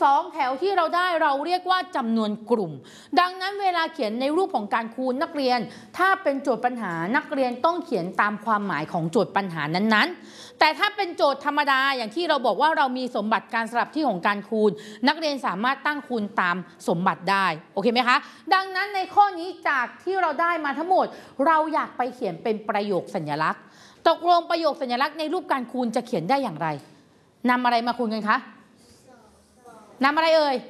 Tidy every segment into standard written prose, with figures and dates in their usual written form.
12แถวที่เราได้เราเรียกว่าจำนวนกลุ่มดังนั้นเวลาเขียนในรูปของการคูณนักเรียนถ้าเป็นโจทย์ปัญหานักเรียนต้องเขียนตามความหมายของโจทย์ปัญหานั้นๆแต่ถ้าเป็นโจทย์ธรรมดาอย่างที่เราบอกว่าเรามีสมบัติการสลับที่ของการคูณนักเรียนสามารถตั้งคูณตามสมบัติได้โอเคไหมคะดังนั้นในข้อนี้จากที่เราได้มาทั้งหมดเราอยากไปเขียนเป็นประโยคสัญลักษณ์ตกลงประโยคสัญลักษณ์ในรูปการคูณจะเขียนได้อย่างไรนำอะไรมาคูณกันคะนำอะไรเอ่ย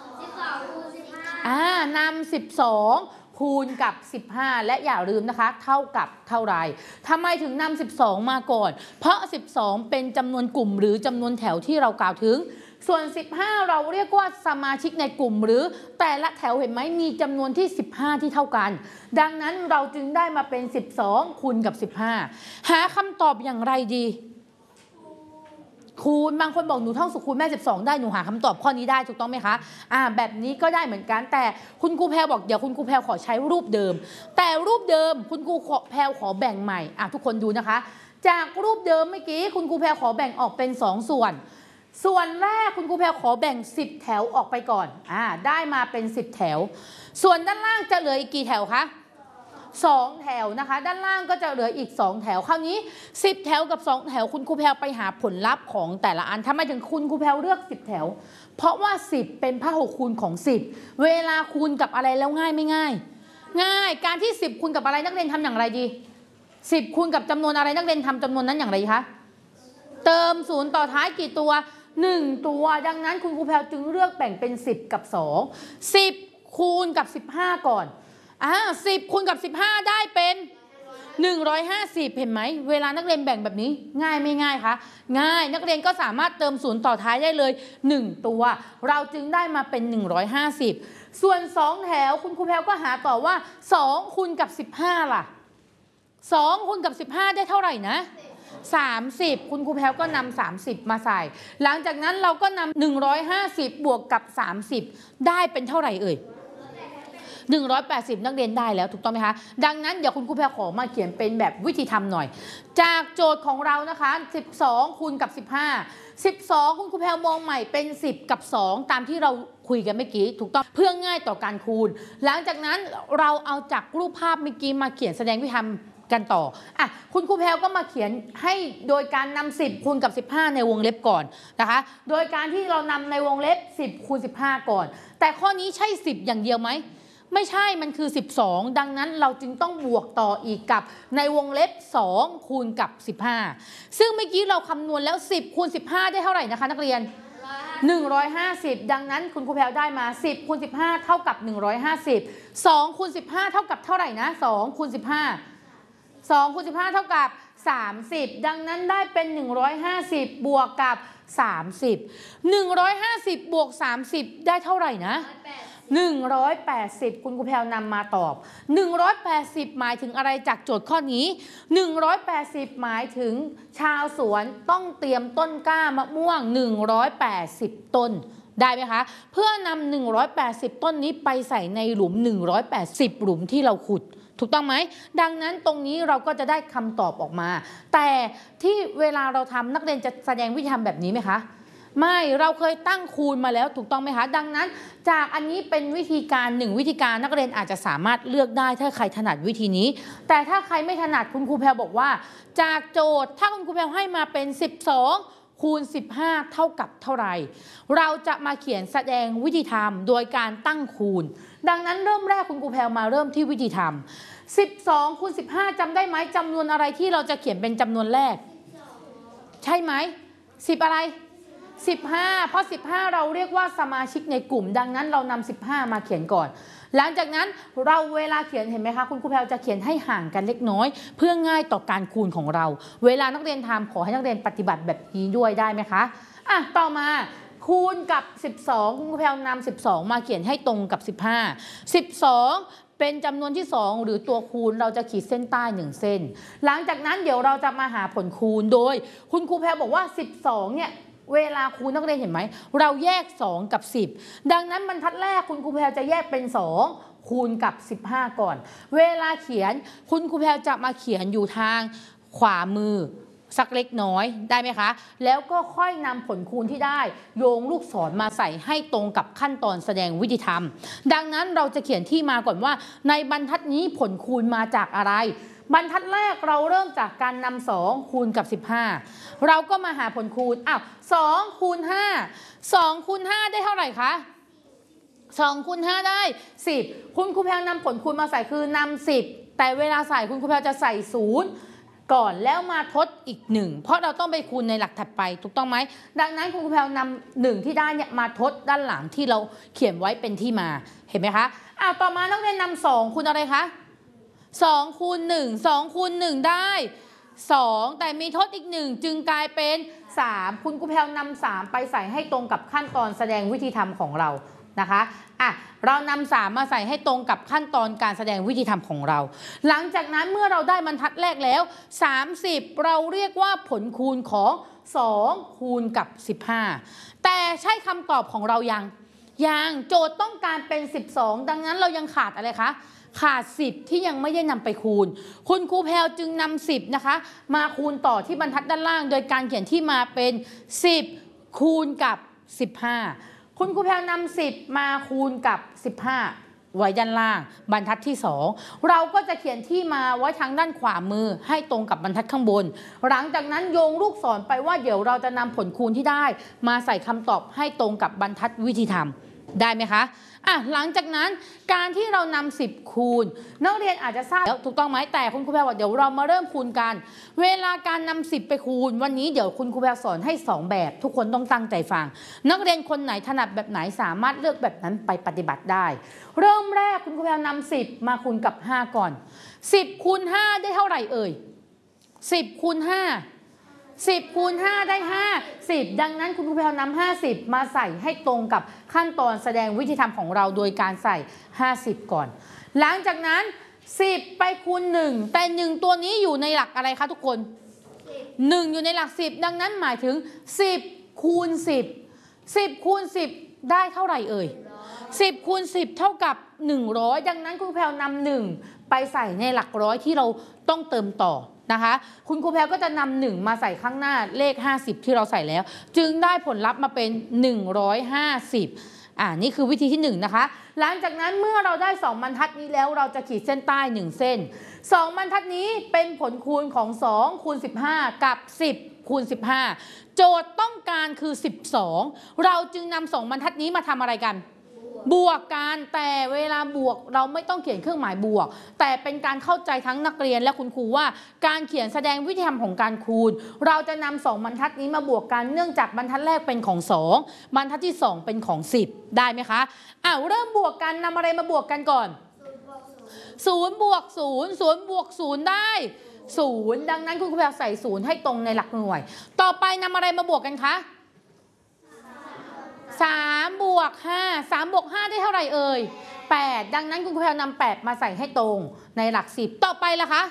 นำ12คูณกับ15และอย่าลืมนะคะเท่ากับเท่าไรทำไมถึงนำ12มาก่อนเพราะ12เป็นจำนวนกลุ่มหรือจำนวนแถวที่เรากล่าวถึงส่วน15เราเรียกว่าสมาชิกในกลุ่มหรือแต่ละแถวเห็นไหมมีจำนวนที่15ที่เท่ากันดังนั้นเราจึงได้มาเป็น12คูณกับ15หาคำตอบอย่างไรดีคูณบางคนบอกหนูท่องสุขคูณแม่12ได้หนูหาคำตอบข้อนี้ได้ถูกต้องไหมคะแบบนี้ก็ได้เหมือนกันแต่คุณครูแพรบอกเดี๋ยวคุณครูแพรขอใช้รูปเดิมแต่รูปเดิมคุณครูแพรขอแบ่งใหม่ทุกคนดูนะคะจากรูปเดิมเมื่อกี้คุณครูแพรขอแบ่งออกเป็น2ส่วนแรกคุณครูแพรขอแบ่ง10แถวออกไปก่อนได้มาเป็น10แถวส่วนด้านล่างจะเหลืออีกกี่แถวคะ2แถวนะคะด้านล่างก็จะเหลืออีก2แถวคราวนี้10แถวกับ2แถวคุณครูแพรไปหาผลลัพธ์ของแต่ละอันทำไมถึงคุณครูแพรเลือก10แถวเพราะว่า10เป็นพหกคูณของ10เวลาคูณกับอะไรแล้วง่ายไม่ง่ายง่ายการที่10คูณกับอะไรนักเรียนทำอย่างไรดี10คูณกับจำนวนอะไรนักเรียนทำจำนวนนั้นอย่างไรคะเติม0ต่อท้ายกี่ตัว1ตัวดังนั้นคุณครูแพรจึงเลือกแบ่งเป็น10กับ2 10คูณกับ15ก่อน10คูณกับ15ได้เป็น150เห็นไหมเวลานักเรียนแบ่งแบบนี้ง่ายไม่ง่ายคะง่ายนักเรียนก็สามารถเติม0ต่อท้ายได้เลย1ตัวเราจึงได้มาเป็น150ส่วน2แถวคุณครูแพรก็หาต่อว่า2คูณกับ15ล่ะ2คูณกับ15ได้เท่าไหร่นะ30คุณครูแพรก็นำ30มาใส่หลังจากนั้นเราก็นำ150บวกกับ30ได้เป็นเท่าไหร่เอ่ย180นักเรียนได้แล้วถูกต้องไหมคะดังนั้นเดี๋ยวคุณครูแพรขอมาเขียนเป็นแบบวิธีทำหน่อยจากโจทย์ของเรานะคะ12คูณกับ15คุณครูแพรมองใหม่เป็น10กับ2ตามที่เราคุยกันเมื่อกี้ถูกต้องเพื่อง่ายต่อการคูณหลังจากนั้นเราเอาจากรูปภาพเมื่อกี้มาเขียนแสดงวิธีทำกันต่อคุณครูแพรก็มาเขียนให้โดยการนำ10คูณกับ15ในวงเล็บก่อนนะคะโดยการที่เรานำในวงเล็บ10คูณ15ก่อนแต่ข้อนี้ใช่10อย่างเดียวไหมไม่ใช่มันคือ12ดังนั้นเราจึงต้องบวกต่ออีกกับในวงเล็บ2คูณกับ15ซึ่งเมื่อกี้เราคำนวณแล้ว10คูณ15ได้เท่าไหร่นะคะนักเรียน150ดังนั้นคุณครูแพรได้มา10คูณ15เท่ากับ150 2คูณ15เท่ากับเท่าไหร่นะ2คูณ15เท่ากับ30ดังนั้นได้เป็น150บวกกับ30 150บวก30ได้เท่าไหร่นะ180คุณครูแพรนำมาตอบ180หมายถึงอะไรจากโจทย์ข้อนี้180หมายถึงชาวสวนต้องเตรียมต้นกล้ามะม่วง180ต้นได้ไหมคะเพื่อนำ180ต้นนี้ไปใส่ในหลุม180หลุมที่เราขุดถูกต้องไหมดังนั้นตรงนี้เราก็จะได้คำตอบออกมาแต่ที่เวลาเราทำนักเรียนจะแสดงวิธีทำแบบนี้ไหมคะไม่เราเคยตั้งคูณมาแล้วถูกต้องไหมคะดังนั้นจากอันนี้เป็นวิธีการ1วิธีการนักเรียนอาจจะสามารถเลือกได้ถ้าใครถนัดวิธีนี้แต่ถ้าใครไม่ถนัดคุณครูแพรบอกว่าจากโจทย์ถ้าคุณครูแพรให้มาเป็น12คูณ15เท่ากับเท่าไหร่เราจะมาเขียนแสดงวิธีทำโดยการตั้งคูณดังนั้นเริ่มแรกคุณครูแพรมาเริ่มที่วิธีทำ12คูณ15จำได้ไหมจำนวนอะไรที่เราจะเขียนเป็นจำนวนแรกใช่ไหม10อะไร15เพราะ15เราเรียกว่าสมาชิกในกลุ่มดังนั้นเรานำ15มาเขียนก่อนหลังจากนั้นเราเวลาเขียนเห็นไหมคะคุณครูแพรจะเขียนให้ห่างกันเล็กน้อยเพื่อง่ายต่อการคูณของเราเวลานักเรียนทำขอให้นักเรียนปฏิบัติแบบนี้ด้วยได้ไหมคะต่อมาคูณกับ12คุณครูแพรนำ12มาเขียนให้ตรงกับ12เป็นจำนวนที่2หรือตัวคูณเราจะขีดเส้นใต้1เส้นหลังจากนั้นเดี๋ยวเราจะมาหาผลคูณโดยคุณครูแพรบอกว่า12เนี่ยเวลาคูณนักเรียนเห็นไหมเราแยก2กับ10ดังนั้นบรรทัดแรกคุณครูแพรจะแยกเป็น2คูณกับ15ก่อนเวลาเขียนคุณครูแพรจะมาเขียนอยู่ทางขวามือสักเล็กน้อยได้ไหมคะแล้วก็ค่อยนำผลคูณที่ได้โยงลูกศรมาใส่ให้ตรงกับขั้นตอนแสดงวิธีทำดังนั้นเราจะเขียนที่มาก่อนว่าในบรรทัดนี้ผลคูณมาจากอะไรบรรทัดแรกเราเริ่มจากการนำ2คูณกับ15เราก็มาหาผลคูณ2คูณ5 2คูณ5ได้เท่าไหร่คะ2คูณ5ได้10คุณครูแพลวนำผลคูณมาใส่คือนำ10แต่เวลาใส่คุณครูแพลวจะใส่0ก่อนแล้วมาทดอีก1เพราะเราต้องไปคูณในหลักถัดไปถูกต้องไหมดังนั้นคุณครูแพลวนำ1ที่ได้เนี่ยมาทดด้านหลังที่เราเขียนไว้เป็นที่มาเห็นไหมคะต่อมานักเรียนนำ2คูณอะไรคะ2คูณ1 2คูณ1ได้2แต่มีทดอีก1จึงกลายเป็น3คุณครูแพลวนำ3ไปใส่ให้ตรงกับขั้นตอนแสดงวิธีทำของเรานะคะเรานำ3มาใส่ให้ตรงกับขั้นตอนการแสดงวิธีทำของเราหลังจากนั้นเมื่อเราได้บรรทัดแรกแล้ว30เราเรียกว่าผลคูณของ2คูณกับ15แต่ใช่คำตอบของเรายังโจทย์ต้องการเป็น12ดังนั้นเรายังขาดอะไรคะขาด10ที่ยังไม่ได้นำไปคูณคุณครูแพลวจึงนำ10นะคะมาคูณต่อที่บรรทัดด้านล่างโดยการเขียนที่มาเป็น10คูณกับ15คุณครูแพลวนำ10มาคูณกับ15ไว้ด้านล่างบรรทัดที่2เราก็จะเขียนที่มาไว้ทางด้านขวามือให้ตรงกับบรรทัดข้างบนหลังจากนั้นโยงลูกศรไปว่าเดี๋ยวเราจะนำผลคูณที่ได้มาใส่คำตอบให้ตรงกับบรรทัดวิธีทำได้ไหมคะหลังจากนั้นการที่เรานำ10คูณนักเรียนอาจจะทราบแล้วถูกต้องไหมแต่คุณครูแพลวบอกเดี๋ยวเรามาเริ่มคูณกันเวลาการนำ10ไปคูณวันนี้เดี๋ยวคุณครูแพลวสอนให้2แบบทุกคนต้องตั้งใจฟังนักเรียนคนไหนถนัดแบบไหนสามารถเลือกแบบนั้นไปปฏิบัติได้เริ่มแรกคุณครูแพลวนำ10มาคูณกับ5ก่อน10คูณ5ได้เท่าไหร่เอ่ย10คูณ5 10คูณ5ได้50ดังนั้นคุณครูแพลวนำ50มาใส่ให้ตรงกับขั้นตอนแสดงวิธีทำของเราโดยการใส่50ก่อนหลังจากนั้น10ไปคูณ1แต่1ตัวนี้อยู่ในหลักอะไรคะทุกคน1อยู่ในหลัก10ดังนั้นหมายถึง10คูณ10คูณ10ได้เท่าไหร่เอ่ย10คูณ10เท่ากับ100ดังนั้นคุณครูแพลวนำ1ไปใส่ในหลักร้อยที่เราต้องเติมต่อนะคะคุณครูแพลวก็จะนำ1มาใส่ข้างหน้าเลข50ที่เราใส่แล้วจึงได้ผลลัพธ์มาเป็น150นี่คือวิธีที่1นะคะหลังจากนั้นเมื่อเราได้2บรรทัดนี้แล้วเราจะขีดเส้นใต้1เส้น2บรรทัดนี้เป็นผลคูณของ2คูณ15กับ10คูณ15โจทย์ต้องการคือ12เราจึงนำ2บรรทัดนี้มาทำอะไรกันบวกกันแต่เวลาบวกเราไม่ต้องเขียนเครื่องหมายบวกแต่เป็นการเข้าใจทั้งนักเรียนและคุณครูว่าการเขียนแสดงวิธีทำของการคูณเราจะนำ2บรรทัดนี้มาบวกกันเนื่องจากบรรทัดแรกเป็นของ2บรรทัดที่2เป็นของ10ได้ไหมคะเริ่มบวกกันนำอะไรมาบวกกันก่อน0บวก0 0บวก0ได้0ดังนั้นคุณครูแพลวใส่0ให้ตรงในหลักหน่วยต่อไปนำอะไรมาบวกกันคะ3บวก5 3บวก5ได้เท่าไหร่เอ่ย8ดังนั้นคุณครูแพลวนำ8มาใส่ให้ตรงในหลัก10ต่อไปล่ะคะ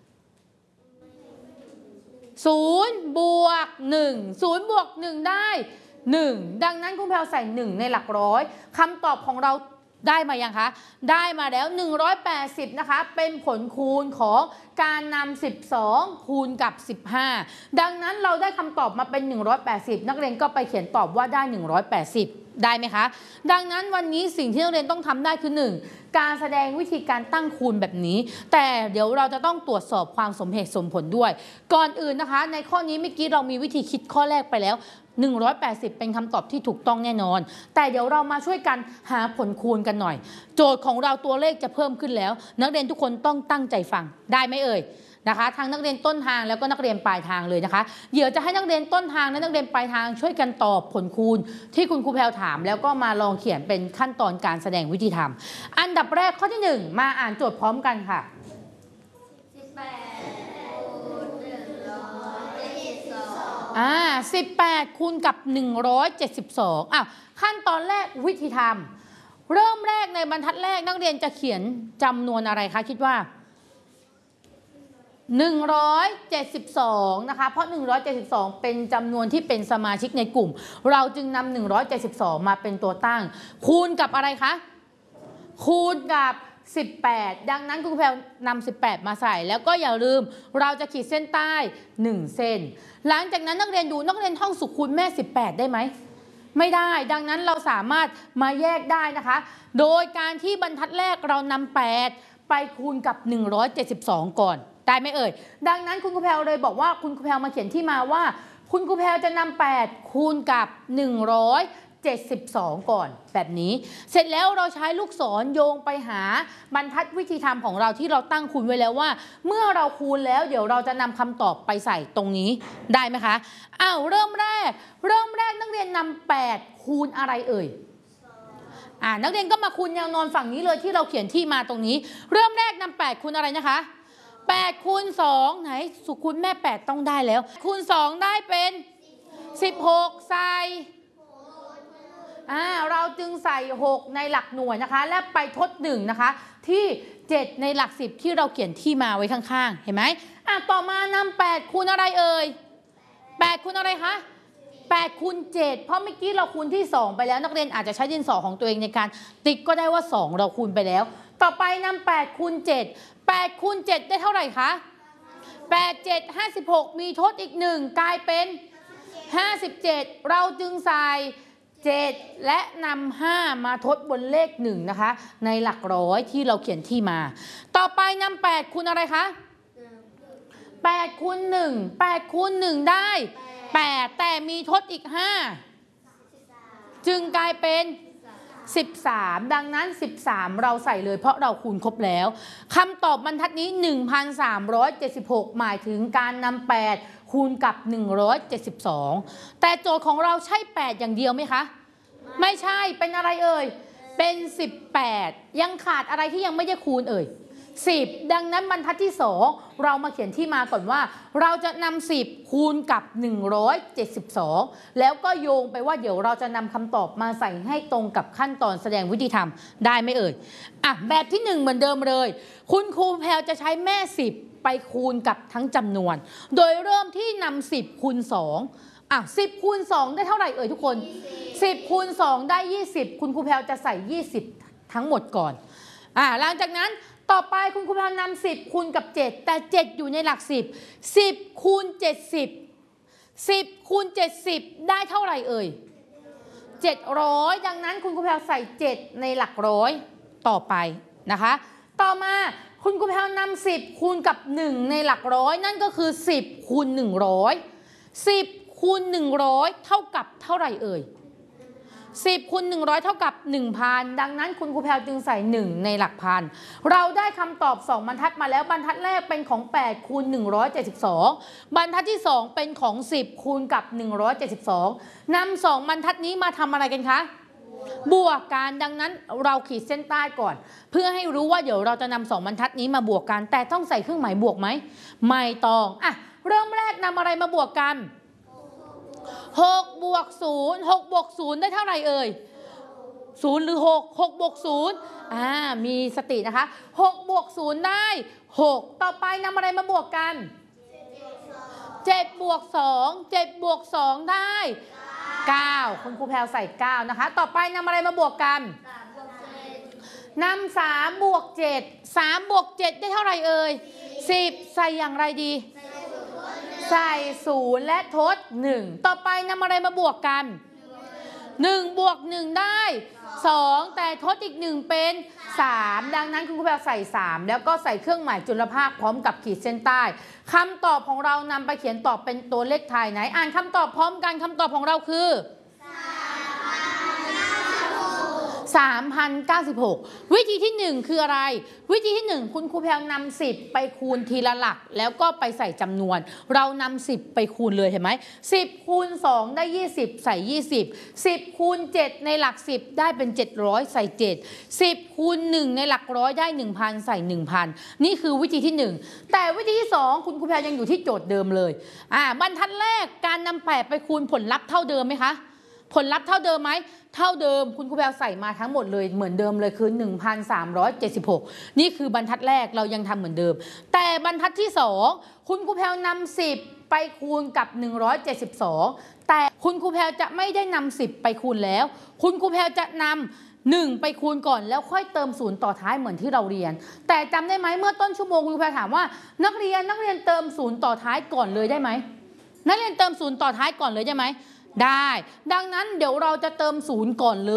0บวก1 0บวก1ได้1ดังนั้นคุณแพลวใส่1ในหลักร้อยคำตอบของเราได้มายังคะได้มาแล้ว180นะคะเป็นผลคูณของการนำ12คูณกับ15ดังนั้นเราได้คำตอบมาเป็น180นักเรียนก็ไปเขียนตอบว่าได้180ได้ไหมคะดังนั้นวันนี้สิ่งที่นักเรียนต้องทำได้คือ1การแสดงวิธีการตั้งคูณแบบนี้แต่เดี๋ยวเราจะต้องตรวจสอบความสมเหตุสมผลด้วยก่อนอื่นนะคะในข้อนี้เมื่อกี้เรามีวิธีคิดข้อแรกไปแล้ว180เป็นคำตอบที่ถูกต้องแน่นอนแต่เดี๋ยวเรามาช่วยกันหาผลคูณกันหน่อยโจทย์ของเราตัวเลขจะเพิ่มขึ้นแล้วนักเรียนทุกคนต้องตั้งใจฟังได้ไหมเอ่ยนะคะทั้งนักเรียนต้นทางแล้วก็นักเรียนปลายทางเลยนะคะเดี๋ยวจะให้นักเรียนต้นทางและนักเรียนปลายทางช่วยกันตอบผลคูณที่คุณครูแพลวถามแล้วก็มาลองเขียนเป็นขั้นตอนการแสดงวิธีทำอันดับแรกข้อที่1มาอ่านโจทย์พร้อมกันค่ะ18คูณกับ172ขั้นตอนแรกวิธีทำเริ่มแรกในบรรทัดแรกนักเรียนจะเขียนจำนวนอะไรคะคิดว่า172นะคะเพราะ172เป็นจำนวนที่เป็นสมาชิกในกลุ่มเราจึงนำ172มาเป็นตัวตั้งคูณกับอะไรคะคูณกับ 18ดังนั้นคุณครูแพรวนำ18มาใส่แล้วก็อย่าลืมเราจะขีดเส้นใต้1เส้นหลังจากนั้นนักเรียนดูนักเรียนท่องสุขคูณแม่18ได้ไหมไม่ได้ดังนั้นเราสามารถมาแยกได้นะคะโดยการที่บรรทัดแรกเรานำ8ไปคูณกับ172ก่อนได้ไหมเอ่ยดังนั้นคุณครูแพรเลยบอกว่าคุณครูแพรมาเขียนที่มาว่าคุณครูแพรจะนำ8คูณกับ172ก่อนแบบนี้เสร็จแล้วเราใช้ลูกศรโยงไปหาบรรทัดวิธีทำของเราที่เราตั้งคูณไว้แล้วว่าเมื่อเราคูณแล้วเดี๋ยวเราจะนำคำตอบไปใส่ตรงนี้ได้ไหมคะอ้าวเริ่มแรกนักเรียนนำ8คูณอะไรเอ่ยนักเรียนก็มาคูณแนวนอนฝั่งนี้เลยที่เราเขียนที่มาตรงนี้เริ่มแรกนำ8คูณอะไรนะคะ8คูณ2ไหนสุขคูณแม่8ต้องได้แล้วคูณ2ได้เป็น16ใส่เราจึงใส่6ในหลักหน่วยนะคะและไปทด1นะคะที่7ในหลัก10ที่เราเขียนที่มาไว้ข้างๆเห็นไหมต่อมานำ8คูณอะไรเอ่ย8คูณอะไรคะ8คูณ7เพราะเมื่อกี้เราคูณที่2ไปแล้วนักเรียนอาจจะใช้ดินสอของตัวเองในการติ๊กก็ได้ว่า2เราคูณไปแล้วต่อไปนำ8คูณ7 8คูณ7ได้เท่าไหร่คะ8 7 56มีทดอีก1กลายเป็น57เราจึงใส่7และนำ5มาทดบนเลข1นะคะในหลักร้อยที่เราเขียนที่มาต่อไปนำ8คูณอะไรคะ8คูณ1 8คูณ1ได้8แต่มีทดอีก5จึงกลายเป็น13ดังนั้น13เราใส่เลยเพราะเราคูณครบแล้วคำตอบบรรทัดนี้1376หมายถึงการนำ8คูณกับ172แต่โจทย์ของเราใช่8อย่างเดียวไหมคะไม่ใช่เป็นอะไรเอ่ยเป็น18ยังขาดอะไรที่ยังไม่ได้คูณเอ่ย10ดังนั้นบรรทัดที่2เรามาเขียนที่มาก่อนว่าเราจะนำ10คูณกับ172แล้วก็โยงไปว่าเดี๋ยวเราจะนำคำตอบมาใส่ให้ตรงกับขั้นตอนแสดงวิธีทำได้ไหมเอ่ยแบบที่1เหมือนเดิมเลยคุณครูแพรวจะใช้แม่10ไปคูณกับทั้งจำนวนโดยเริ่มที่นำ10คูณ210คูณ2ได้เท่าไหร่เอ่ยทุกคน10คูณ2ได้20คุณครูแพรวจะใส่20ทั้งหมดก่อนหลังจากนั้นต่อไปคุณครูแพรวนำ10คูณกับ7แต่7อยู่ในหลัก10 10คูณ70 10คูณ70ได้เท่าไหร่เอ่ย700ดังนั้นคุณครูแพรวใส่7ในหลักร้อยต่อไปนะคะต่อมาคุณครูแพรวนำ10คูณกับ1ในหลักร้อยนั่นก็คือ10คูณ100 10คูณ100เท่ากับเท่าไหร่เอ่ย10คูณ100เท่ากับ 1,000 ดังนั้นคุณครูแพรวจึงใส่1ในหลักพันเราได้คำตอบ2บรรทัดมาแล้วบรรทัดแรกเป็นของ8คูณ172บรรทัดที่2เป็นของ10คูณกับ172นำ2บรรทัดนี้มาทำอะไรกันคะบวกกันดังนั้นเราขีดเส้นใต้ก่อนเพื่อให้รู้ว่าเดี๋ยวเราจะนำ2บรรทัดนี้มาบวกกันแต่ต้องใส่เครื่องหมายบวกไหมไม่ต้องเริ่มแรกนำอะไรมาบวกกัน6บวก0 6บวก0ได้เท่าไหร่เอ่ย0หรือ6 6บวก0มีสตินะคะ6บวก0ได้6ต่อไปนำอะไรมาบวกกัน7บวก2 7บวก2ได้9คุณครูแพรวใส่9นะคะต่อไปนำอะไรมาบวกกันนำ3บวก7 3บวก7ได้เท่าไหร่เอ่ย10ใส่อย่างไรดีใส่0และทด1ต่อไปนำอะไรมาบวกกัน1บวก1ได้2แต่ทดอีก1เป็น3ดังนั้นคุณครูแพรวใส่3แล้วก็ใส่เครื่องหมายจุลภาคพร้อมกับขีดเส้นใต้คำตอบของเรานำไปเขียนตอบเป็นตัวเลขไทยไหนอ่านคำตอบพร้อมกันคำตอบของเราคือ3,096วิธีที่1คืออะไรวิธีที่1คุณครูแพรวนำ10ไปคูณทีละหลักแล้วก็ไปใส่จำนวนเรานำ10ไปคูณเลยเห็นไหม10คูณ2ได้20ใส่20 10คูณ7ในหลัก10ได้เป็น700ใส่7 10คูณ1ในหลักร้อยได้ 1,000 ใส่ 1,000นี่คือวิธีที่1แต่วิธีที่2คุณครูแพรยังอยู่ที่โจทย์เดิมเลยบรรทัดแรกการนำ8ไปคูณผลลัพธ์เท่าเดิมไหมคะผลลัพธ์เท่าเดิมไหมเท่าเดิมคุณครูแพรวใส่มาทั้งหมดเลยเหมือนเดิมเลยคือ 1,376 นี่คือบรรทัดแรกเรายังทำเหมือนเดิมแต่บรรทัดที่2คุณครูแพรวนำ10ไปคูณกับ172แต่คุณครูแพรวจะไม่ได้นำ10ไปคูณแล้วคุณครูแพรวจะน 1 ไปคูณก่อนแล้วค่อยเติม0ต่อท้ายเหมือนที่เราเรียนแต่จำได้ไหมเมื่อต้นชั่วโมงคุณครูแพรถามว่านักเรียนเติม0ต่อท้ายก่อนเลยได้ไหมนักเรียนเติม0ต่อท้ายก่อนเลยได้ไหมได้ดังนั้นเดี๋ยวเราจะเติม0ก่อนเลย